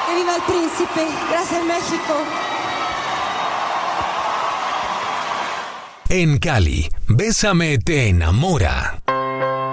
Que viva el príncipe. Gracias, México. En Cali, Bésame te enamora.